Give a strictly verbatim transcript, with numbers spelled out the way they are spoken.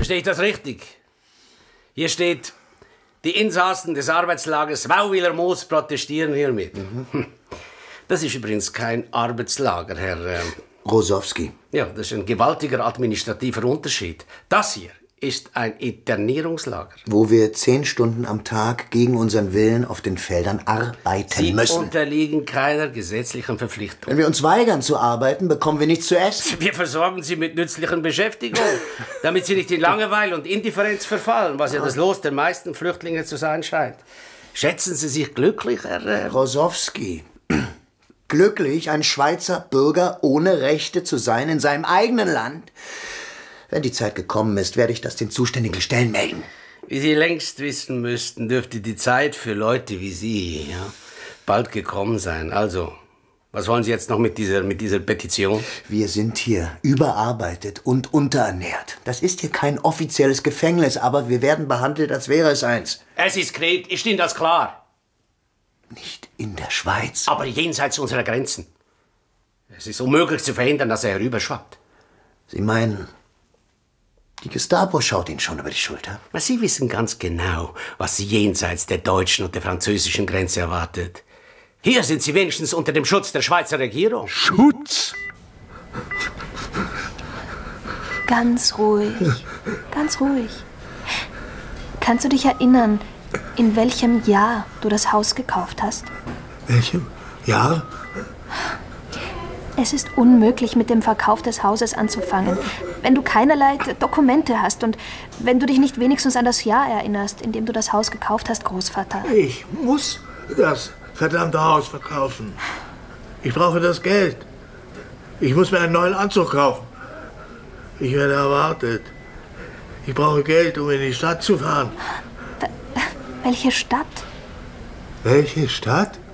Verstehe ich das richtig? Hier steht, die Insassen des Arbeitslagers Wauwiler Moos protestieren hiermit. Mhm. Das ist übrigens kein Arbeitslager, Herr... Äh, Rosowski. Ja, das ist ein gewaltiger administrativer Unterschied. Das hier ist ein Internierungslager. Wo wir zehn Stunden am Tag gegen unseren Willen auf den Feldern arbeiten Sie müssen. Sie unterliegen keiner gesetzlichen Verpflichtung. Wenn wir uns weigern zu arbeiten, bekommen wir nichts zu essen. Wir versorgen Sie mit nützlichen Beschäftigungen, damit Sie nicht in Langeweile und Indifferenz verfallen, was ja das Los der meisten Flüchtlinge zu sein scheint. Schätzen Sie sich glücklich, Herr... Äh Rosowski. Glücklich, ein Schweizer Bürger ohne Rechte zu sein in seinem eigenen Land? Wenn die Zeit gekommen ist, werde ich das den zuständigen Stellen melden. Wie Sie längst wissen müssten, dürfte die Zeit für Leute wie Sie ja, bald gekommen sein. Also, was wollen Sie jetzt noch mit dieser, mit dieser Petition? Wir sind hier überarbeitet und unterernährt. Das ist hier kein offizielles Gefängnis, aber wir werden behandelt, als wäre es eins. Es ist Kret, ist Ihnen das klar? Nicht in der Schweiz. Aber jenseits unserer Grenzen. Es ist unmöglich zu verhindern, dass er herüberschwappt. Sie meinen... Die Gestapo schaut Ihnen schon über die Schulter. Sie wissen ganz genau, was Sie jenseits der deutschen und der französischen Grenze erwartet. Hier sind Sie wenigstens unter dem Schutz der Schweizer Regierung. Schutz? Ganz ruhig, ganz ruhig. Kannst du dich erinnern, in welchem Jahr du das Haus gekauft hast? Welchem Jahr? Es ist unmöglich, mit dem Verkauf des Hauses anzufangen, wenn du keinerlei Dokumente hast und wenn du dich nicht wenigstens an das Jahr erinnerst, in dem du das Haus gekauft hast, Großvater. Ich muss das verdammte Haus verkaufen. Ich brauche das Geld. Ich muss mir einen neuen Anzug kaufen. Ich werde erwartet. Ich brauche Geld, um in die Stadt zu fahren. Welche Stadt? Welche Stadt?